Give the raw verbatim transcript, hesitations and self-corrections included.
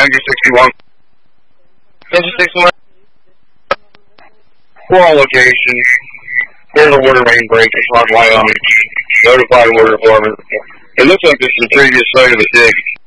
Engine sixty-one. Engine sixty-one. We're on location. Here's a water main break. It's on Wyoming. Notify water department. It looks like this is the previous site of the dig.